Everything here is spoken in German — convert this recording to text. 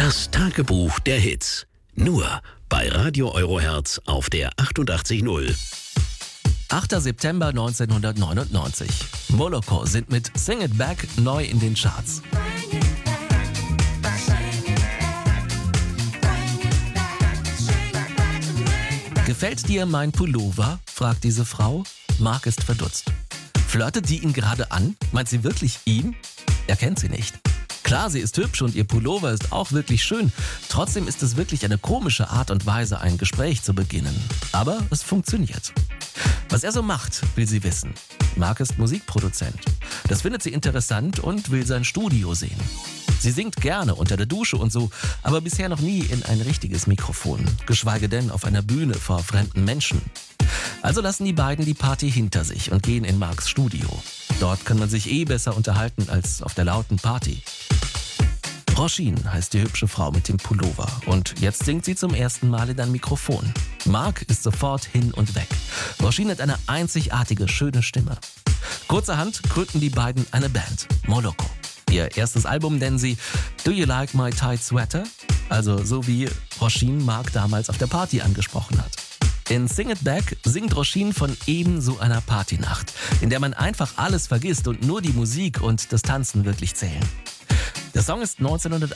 Das Tagebuch der Hits. Nur bei Radio Eurohertz auf der 88.0. 8. September 1999. Moloko sind mit Sing It Back neu in den Charts. Gefällt dir mein Pullover? Fragt diese Frau. Mark ist verdutzt. Flirtet die ihn gerade an? Meint sie wirklich ihn? Er kennt sie nicht. Klar, sie ist hübsch und ihr Pullover ist auch wirklich schön. Trotzdem ist es wirklich eine komische Art und Weise, ein Gespräch zu beginnen. Aber es funktioniert. Was er so macht, will sie wissen. Mark ist Musikproduzent. Das findet sie interessant und will sein Studio sehen. Sie singt gerne unter der Dusche und so, aber bisher noch nie in ein richtiges Mikrofon, geschweige denn auf einer Bühne vor fremden Menschen. Also lassen die beiden die Party hinter sich und gehen in Marks Studio. Dort kann man sich besser unterhalten als auf der lauten Party. Roisin heißt die hübsche Frau mit dem Pullover und jetzt singt sie zum ersten Mal in ein Mikrofon. Mark ist sofort hin und weg. Roisin hat eine einzigartige, schöne Stimme. Kurzerhand gründen die beiden eine Band, Moloko. Ihr erstes Album nennen sie Do You Like My Tight Sweater? Also so wie Roisin Mark damals auf der Party angesprochen hat. In Sing It Back singt Roisin von ebenso einer Partynacht, in der man einfach alles vergisst und nur die Musik und das Tanzen wirklich zählen. Der Song ist